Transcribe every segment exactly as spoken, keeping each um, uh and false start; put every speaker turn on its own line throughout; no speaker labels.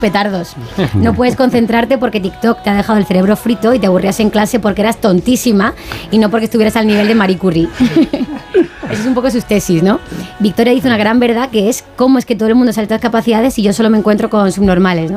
petardos. No puedes concentrarte porque TikTok te ha dejado el cerebro frito y te aburrías en clase porque eras tontísima y no porque estuvieras al nivel de Marie Curie. Esa es un poco sus tesis, ¿no? Victoria dice una gran verdad, que es cómo es que todo el mundo sale de todas capacidades y yo solo me encuentro con subnormales, ¿no?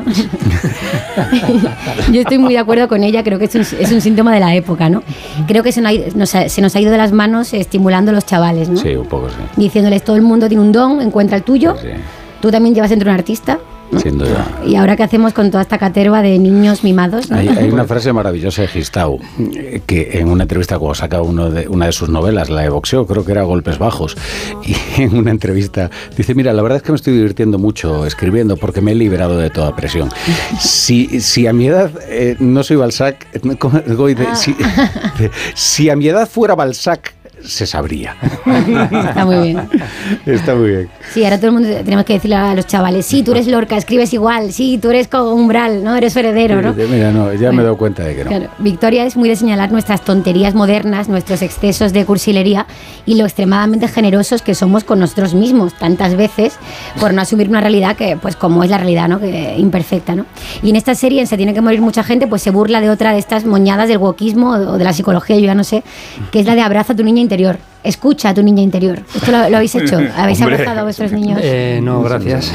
Yo estoy muy de acuerdo con ella, creo que es un, es un síntoma de la época, ¿no? Creo que se nos, ha, nos ha, se nos ha ido de las manos estimulando a los chavales, ¿no?
Sí, un poco sí.
Diciéndoles, todo el mundo tiene un don, encuentra el tuyo. Sí, sí. Tú también llevas entre un artista, ¿no?
Sin duda.
Y ahora, ¿qué hacemos con toda esta caterva de niños mimados, ¿no?
Hay, hay una frase maravillosa de Gistau, que en una entrevista cuando saca uno de, una de sus novelas, la de boxeo, creo que era Golpes Bajos, y en una entrevista dice, mira, la verdad es que me estoy divirtiendo mucho escribiendo porque me he liberado de toda presión. Si, si a mi edad eh, no soy Balzac, ¿cómo, ah. si, si a mi edad fuera Balzac, se sabría.
Está muy bien.
Está muy bien.
Sí, ahora todo el mundo tenemos que decirle a los chavales, sí, tú eres Lorca, escribes igual, sí, tú eres como Umbral, ¿no? Eres heredero, ¿no?
Mira, no, ya bueno, me he dado cuenta de que no.
Claro. Victoria es muy de señalar nuestras tonterías modernas, nuestros excesos de cursilería y lo extremadamente generosos que somos con nosotros mismos, tantas veces, por no asumir una realidad que, pues, como es la realidad, ¿no? Que imperfecta, ¿no? Y en esta serie, en Se tiene que morir mucha gente, pues se burla de otra de estas moñadas del wokismo o de la psicología, yo ya no sé, que es la de abraza a tu niña interior. Escucha a tu niña interior. ¿Esto lo, lo habéis hecho? ¿Habéis Hombre. abrazado a vuestros niños?
Eh, no, gracias.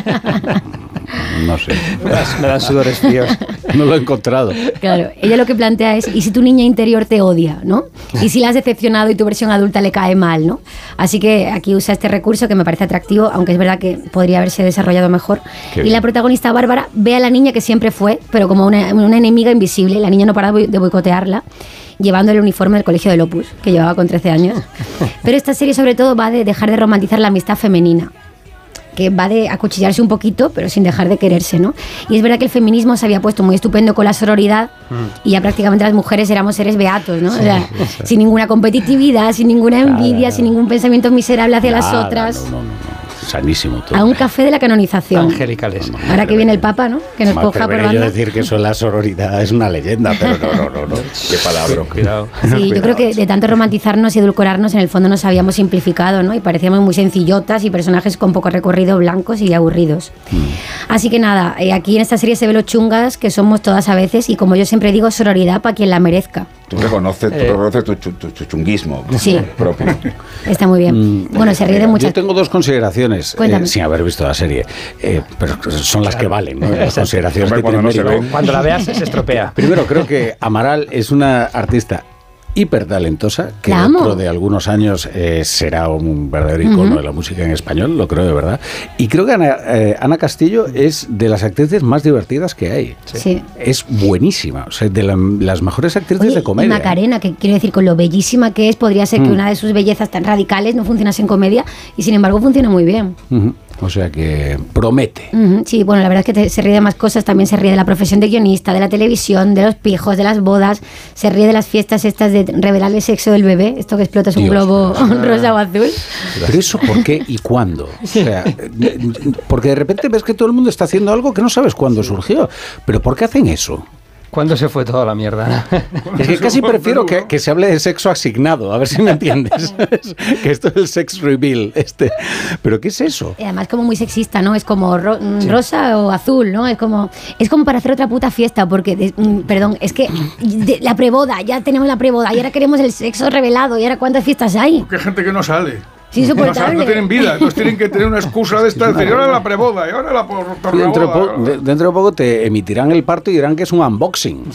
No sé.
Me dan, me dan sudores fríos.
No lo he encontrado.
Claro, ella lo que plantea es, ¿y si tu niña interior te odia, no? ¿Y si la has decepcionado y tu versión adulta le cae mal, no? Así que aquí usa este recurso que me parece atractivo, aunque es verdad que podría haberse desarrollado mejor. Qué y bien. La protagonista Bárbara ve a la niña que siempre fue, pero como una, una enemiga invisible. La niña no para de boicotearla, llevando el uniforme del colegio del Opus, que llevaba con trece años. Pero esta serie sobre todo va de dejar de romantizar la amistad femenina, que va de acuchillarse un poquito, pero sin dejar de quererse, ¿no? Y es verdad que el feminismo se había puesto muy estupendo con la sororidad mm. y ya prácticamente las mujeres éramos seres beatos, ¿no? Sí, o sea, sí. sin ninguna competitividad, sin ninguna envidia, nada, sin ningún pensamiento miserable hacia nada, las otras.
No, no, no, no. Sanísimo todo.
A un café de la canonización.
Angelicales.
No, no, Ahora que viene el Papa, ¿no? Que nos
Más
coja por banda.
Yo decir que eso la sororidad es una leyenda, pero no, no, no, no. Qué palabra, cuidado.
Sí, cuidado. Yo creo que de tanto romantizarnos y edulcorarnos, en el fondo nos habíamos simplificado, ¿no? Y parecíamos muy sencillotas y personajes con poco recorrido, blancos y aburridos. Mm. Así que nada, eh, aquí en esta serie se ve lo chungas que somos todas a veces y, como yo siempre digo, sororidad para quien la merezca.
Tú reconoces, tú reconoces tu, tu, tu, tu chunguismo
sí.
propio.
Está muy bien. Mm, bueno, se ríe de muchas.
Yo tengo dos consideraciones, eh, sin haber visto la serie, eh, pero son las que valen, ¿no? Las consideraciones que
cuando, no se ve. Cuando la veas se estropea.
Primero, creo que Amaral es una artista hiper talentosa, que dentro de algunos años eh, será un verdadero icono uh-huh. de la música en español, lo creo de verdad. Y creo que Ana, eh, Ana Castillo es de las actrices más divertidas que hay.
Sí.
Es buenísima, o sea, de la, las mejores actrices
Oye,
de comedia.
Y Macarena, que quiero decir, con lo bellísima que es, podría ser mm. que una de sus bellezas tan radicales no funcionase en comedia, y sin embargo funciona muy bien.
Uh-huh. O sea que promete.
Uh-huh. Sí, bueno, la verdad es que te, se ríe de más cosas, también se ríe de la profesión de guionista, de la televisión, de los pijos, de las bodas, se ríe de las fiestas estas de revelar el sexo del bebé, esto que explota es un Dios, globo rosa o azul.
Pero eso, ¿por qué y cuándo? O sea, porque de repente ves que todo el mundo está haciendo algo que no sabes cuándo surgió. ¿Pero por qué hacen eso?
¿Cuándo se fue toda la mierda?
Es que casi prefiero que, que se hable de sexo asignado, a ver si me entiendes. Que esto es el sex reveal. Este. ¿Pero qué es eso?
Y además como muy sexista, ¿no? Es como ro- sí. rosa o azul, ¿no? Es como es como para hacer otra puta fiesta, porque, de, mm, perdón, es que de, la preboda, ya tenemos la preboda, y ahora queremos el sexo revelado, y ahora ¿cuántas fiestas hay?
Porque hay gente que no sale.
Es insoportable.
No, no tienen vida, entonces tienen que tener una excusa de esta, decir, ahora la preboda, y ahora la por, por
dentro,
boda,
po- de, dentro de poco te emitirán el parto y dirán que es un unboxing.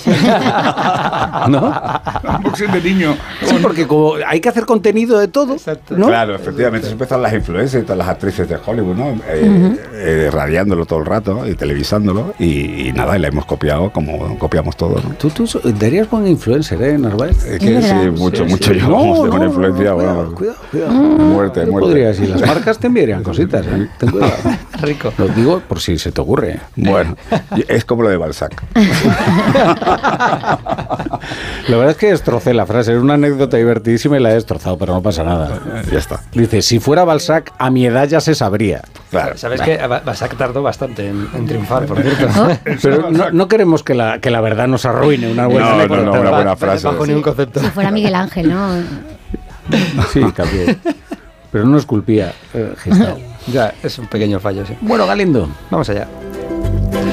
¿No?
Unboxing de niño.
Sí, porque como hay que hacer contenido de todo, ¿no?
Claro, efectivamente, se empiezan las influencers y todas las actrices de Hollywood, ¿no? Eh, uh-huh. eh, radiándolo todo el rato y televisándolo, y, y nada, y la hemos copiado como copiamos todo, ¿no?
Tú, tú darías buen influencer, ¿eh, Narváez?
Es que sí, mucho, sí, mucho sí. llevamos no, de buena no, influencia.
No,
bueno,
cuidado, cuidado, cuidado.
Mm. Muerte, muerte.
Podrías, y las marcas te enviarían cositas, ¿eh? Ten cuidado.
Rico.
Lo digo por si se te ocurre.
Bueno, es como lo de Balzac.
La verdad es que destrocé la frase, era una anécdota divertidísima y la he destrozado, pero no pasa nada.
Ya está.
Dice, si fuera Balzac, a mi edad ya se sabría.
Claro. Sabes que Balzac tardó bastante en, en triunfar, por cierto. ¿No?
Pero no, no queremos que la, que la verdad nos arruine una buena
no,
anécdota.
No, no, una buena frase.
Bajo ningún concepto.
Si fuera Miguel Ángel, ¿no?
Sí, también. Pero no esculpía eh, Gistau.
Ya, es un pequeño fallo, sí.
Bueno, Galindo,
vamos allá.